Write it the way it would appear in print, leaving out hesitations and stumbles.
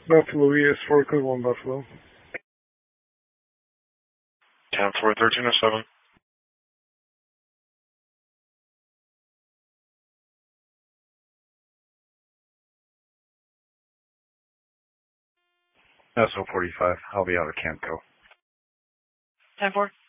Buffalo, yes, for Cleveland, Buffalo. 10-4, 1307. SO 45. I'll be out of Camco. 10-4.